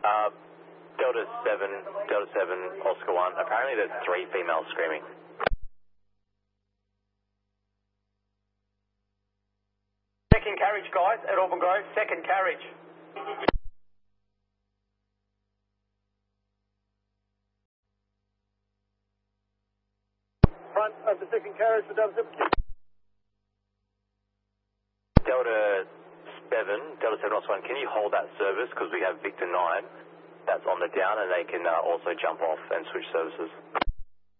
Delta 7, Oscar 1. Apparently there's 3 females screaming. Second carriage, guys, at Auburn Grove. Second carriage. Front of the second carriage for Delta 7. Delta 7, Oscar 1, can you hold that service? Because we have Victor 9 that's on the down and they can also jump off and switch services.